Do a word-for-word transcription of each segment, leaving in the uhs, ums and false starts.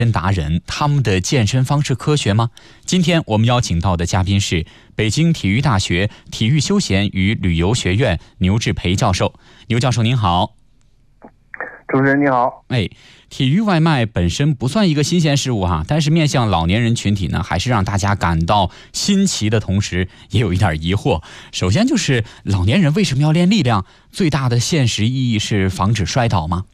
达人，他们的健身方式科学吗？今天我们邀请到的嘉宾是北京体育大学体育休闲与旅游学院牛志培教授。牛教授您好。 主持人你好。 哎，体育外卖本身不算一个新鲜事物哈，但是面向老年人群体呢，还是让大家感到新奇的同时，也有一点疑惑。首先就是老年人为什么要练力量？最大的现实意义是防止摔倒吗？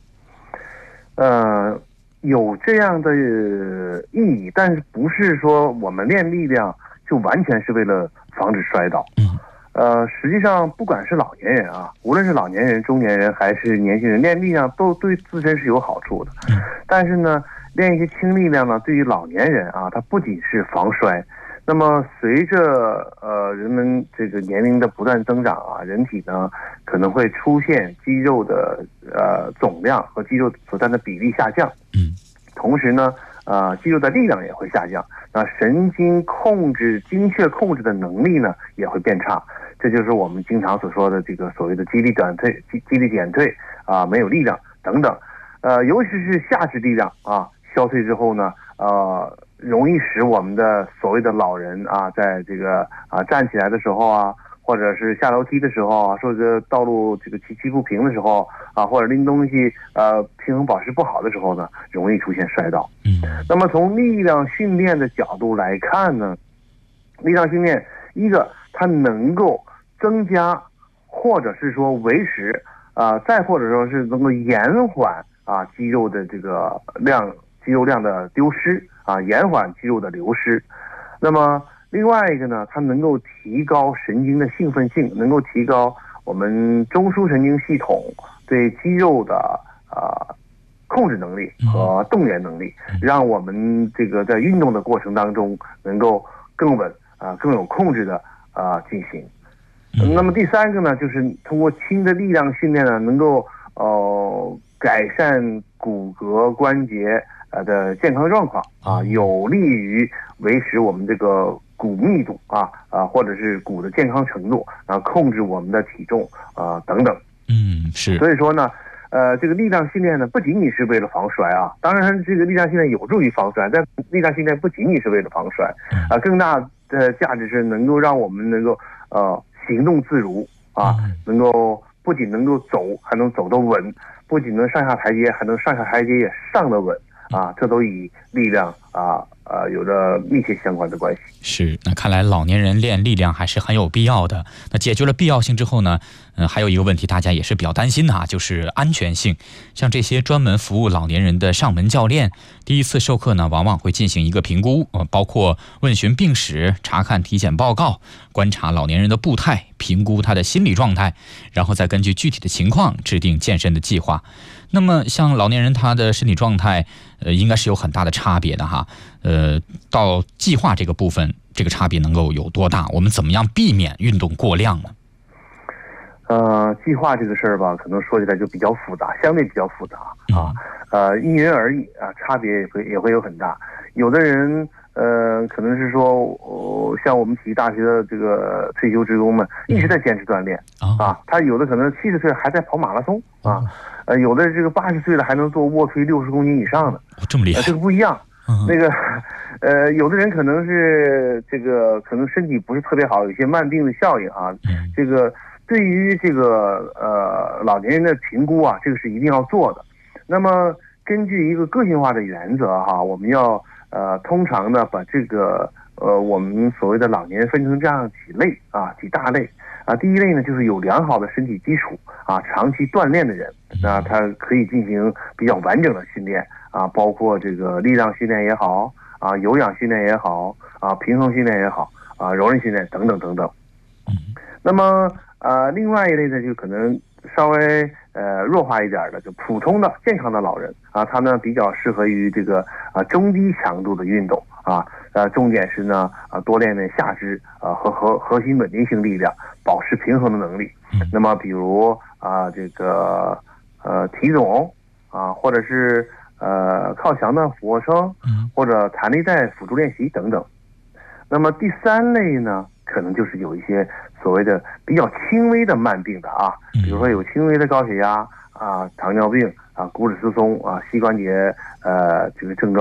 呃，有这样的意义，但是不是说我们练力量就完全是为了防止摔倒。 嗯。 呃，实际上不管是老年人啊，无论是老年人、中年人还是年轻人，练力量都对自身是有好处的。 嗯。 但是呢，练一些轻力量呢，对于老年人啊，它不仅是防摔。那么随着呃人们这个年龄的不断增长啊，人体呢可能会出现肌肉的呃总量和肌肉所占的比例下降。 嗯。 同时呢，呃，肌肉的力量也会下降，那神经控制、精确控制的能力呢也会变差。这就是我们经常所说的这个所谓的肌力短退、肌肌力减退啊，没有力量等等。呃，尤其是下肢力量啊消退之后呢，呃，容易使我们的所谓的老人啊，在这个啊站起来的时候啊，或者是下楼梯的时候啊，或者道路这个崎岖不平的时候啊，或者拎东西呃平衡保持不好的时候呢，容易出现摔倒。 嗯。 那么从力量训练的角度来看呢，力量训练一个它能够增加，或者是说维持啊、呃，再或者说是能够延缓啊肌肉的这个量、肌肉量的丢失啊，延缓肌肉的流失。那么另外一个呢，它能够提高神经的兴奋性，能够提高我们中枢神经系统对肌肉的啊、呃、控制能力和动员能力，让我们这个在运动的过程当中能够更稳啊、呃、更有控制的啊、呃、进行。那么第三个呢，就是通过轻的力量训练呢，能够呃改善骨骼关节呃的健康状况啊，有利于维持我们这个骨密度啊啊，或者是骨的健康程度啊，控制我们的体重啊等等。 嗯，是。 所以说呢，呃，这个力量训练呢，不仅仅是为了防摔啊，当然这个力量训练有助于防摔，但力量训练不仅仅是为了防摔啊，更大的价值是能够让我们能够呃。行动自如啊，能够不仅能够走，还能走得稳；不仅能上下台阶，还能上下台阶也上得稳啊！这都与力量啊呃有着密切相关的关系。 是，那看来老年人练力量还是很有必要的。那解决了必要性之后呢，嗯、呃，还有一个问题大家也是比较担心的啊，就是安全性。像这些专门服务老年人的上门教练，第一次授课呢，往往会进行一个评估，呃，包括问询病史、查看体检报告、观察老年人的步态、评估他的心理状态，然后再根据具体的情况制定健身的计划。那么像老年人他的身体状态，呃，应该是有很大的差别的哈。呃，到计划这个部分，这个差别能够有多大？我们怎么样避免运动过量呢？ 呃，计划这个事儿吧，可能说起来就比较复杂，相对比较复杂啊。呃，因人而异啊，差别也会也会有很大。有的人呃，可能是说，呃，像我们体育大学的这个退休职工们，一直在坚持锻炼啊。他有的可能七十岁还在跑马拉松啊，呃，有的这个八十岁了还能做卧推六十公斤以上的， 这么厉害， 呃，这个不一样。那个，呃，有的人可能是这个，可能身体不是特别好，有些慢病的效应啊。这个对于这个呃老年人的评估啊，这个是一定要做的。那么根据一个个性化的原则哈，我们要呃通常的把这个呃我们所谓的老年人分成这样几类啊，几大类啊。第一类呢，就是有良好的身体基础啊，长期锻炼的人，那他可以进行比较完整的训练。啊，包括这个力量训练也好，啊，有氧训练也好，啊，平衡训练也好，啊，柔韧训练等等等等。那么，呃，另外一类呢，就可能稍微呃弱化一点的，就普通的健康的老人啊，他呢比较适合于这个啊中低强度的运动啊，呃，重点是呢啊多练练下肢啊和核核心稳定性力量，保持平衡的能力。那么，比如啊这个呃体总啊，或者是呃，靠墙的俯卧撑，或者弹力带辅助练习等等。那么第三类呢，可能就是有一些所谓的比较轻微的慢病的啊，比如说有轻微的高血压啊、糖尿病啊、骨质疏松啊、膝关节呃这个症状。